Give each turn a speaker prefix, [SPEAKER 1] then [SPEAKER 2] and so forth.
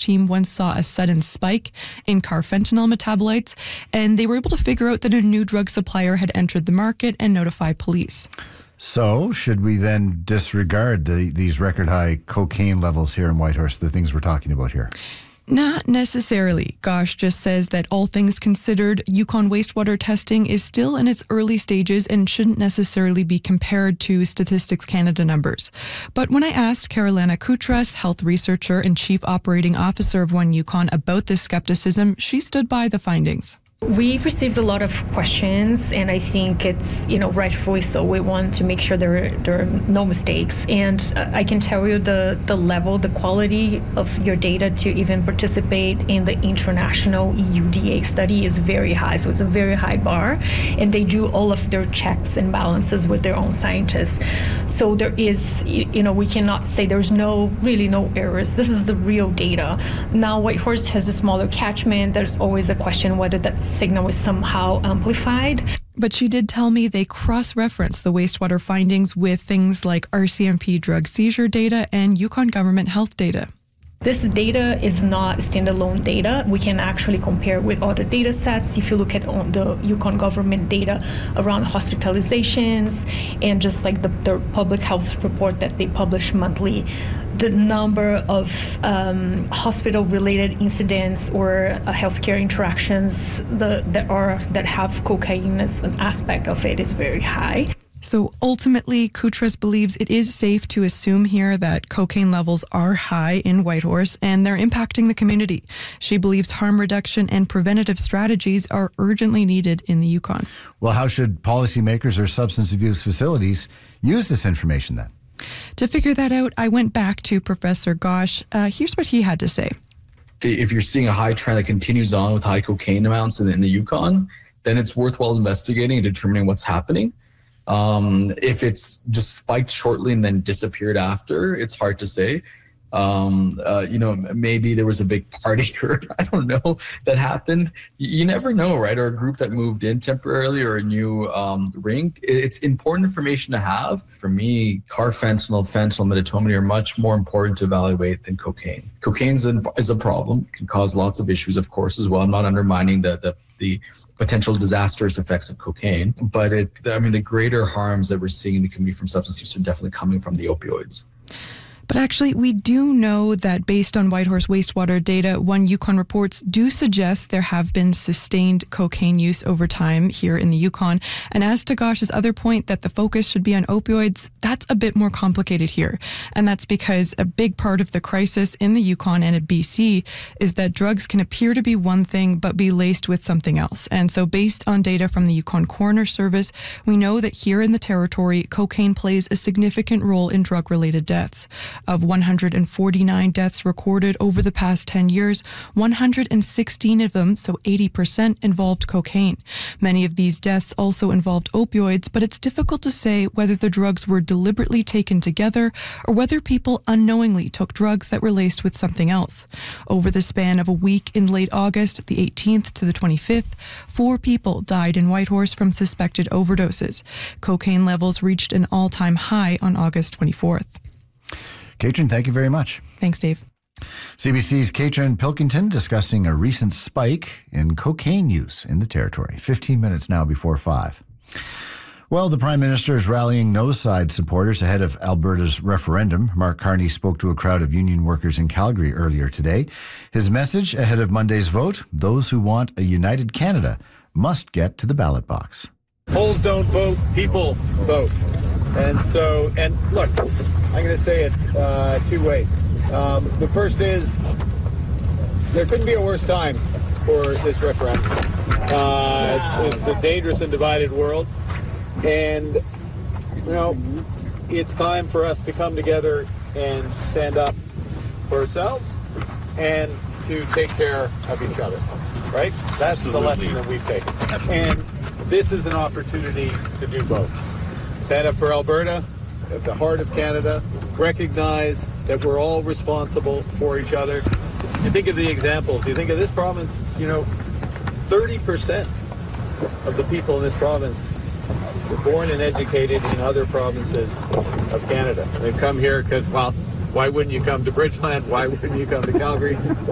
[SPEAKER 1] team once saw a sudden spike in carfentanil metabolites, and they were able to figure out that a new drug supplier had entered the market and notify police.
[SPEAKER 2] So, should we then disregard these record high cocaine levels here in Whitehorse, the things we're talking about here?
[SPEAKER 1] Not necessarily. Gosh just says that all things considered, Yukon wastewater testing is still in its early stages and shouldn't necessarily be compared to Statistics Canada numbers. But when I asked Carolina Koutras, health researcher and chief operating officer of One Yukon, about this skepticism, she stood by the findings.
[SPEAKER 3] We've received a lot of questions, and I think it's, rightfully so. We want to make sure there are no mistakes. And I can tell you the level, the quality of your data to even participate in the international EUDA study is very high. So it's a very high bar, and they do all of their checks and balances with their own scientists. So there is, we cannot say there's really no errors. This is the real data. Now, Whitehorse has a smaller catchment. There's always a question whether that signal is somehow amplified.
[SPEAKER 1] But she did tell me they cross-reference the wastewater findings with things like RCMP drug seizure data and Yukon government health data.
[SPEAKER 3] This data is not standalone data. We can actually compare with other data sets. If you look at the Yukon government data around hospitalizations and just like the public health report that they publish monthly, the number of hospital-related incidents or healthcare interactions that have cocaine as an aspect of it is very high.
[SPEAKER 1] So ultimately, Koutras believes it is safe to assume here that cocaine levels are high in Whitehorse and they're impacting the community. She believes harm reduction and preventative strategies are urgently needed in the Yukon.
[SPEAKER 2] Well, how should policymakers or substance abuse facilities use this information then?
[SPEAKER 1] To figure that out, I went back to Professor Gosh. Here's what he had to say.
[SPEAKER 4] If you're seeing a high trend that continues on with high cocaine amounts in the Yukon, then it's worthwhile investigating and determining what's happening. If it's just spiked shortly and then disappeared after, it's hard to say. Maybe there was a big party or I don't know that happened. You never know, right? Or a group that moved in temporarily or a new ring. It's important information to have. For me, carfentanil, fentanyl, midatomidine are much more important to evaluate than cocaine. Cocaine is a problem. It can cause lots of issues, of course, as well. I'm not undermining the potential disastrous effects of cocaine, but the greater harms that we're seeing in the community from substance use are definitely coming from the opioids.
[SPEAKER 1] But actually, we do know that based on Whitehorse wastewater data, One Yukon reports do suggest there have been sustained cocaine use over time here in the Yukon. And as to Gosh's other point that the focus should be on opioids, that's a bit more complicated here. And that's because a big part of the crisis in the Yukon and at BC is that drugs can appear to be one thing but be laced with something else. And so based on data from the Yukon Coroner Service, we know that here in the territory, cocaine plays a significant role in drug-related deaths. Of 149 deaths recorded over the past 10 years, 116 of them, so 80%, involved cocaine. Many of these deaths also involved opioids, but it's difficult to say whether the drugs were deliberately taken together or whether people unknowingly took drugs that were laced with something else. Over the span of a week in late August, the 18th to the 25th, 4 people died in Whitehorse from suspected overdoses. Cocaine levels reached an all-time high on August 24th.
[SPEAKER 2] Katrin, thank you very much.
[SPEAKER 1] Thanks, Dave.
[SPEAKER 2] CBC's Katrin Pilkington discussing a recent spike in cocaine use in the territory. 15 minutes now before 5. Well, the Prime Minister is rallying no-side supporters ahead of Alberta's referendum. Mark Carney spoke to a crowd of union workers in Calgary earlier today. His message ahead of Monday's vote: those who want a united Canada must get to the ballot box.
[SPEAKER 5] Polls don't vote, people vote. And look, I'm going to say it 2 ways. The first is there couldn't be a worse time for this referendum. It's a dangerous and divided world. And, it's time for us to come together and stand up for ourselves and to take care of each other, right? That's the lesson that we've taken. And this is an opportunity to do both. Stand up for Alberta, at the heart of Canada, recognize that we're all responsible for each other. You think of the examples, you think of this province, 30% of the people in this province were born and educated in other provinces of Canada. They've come here because, why wouldn't you come to Bridgeland? Why wouldn't you come to Calgary?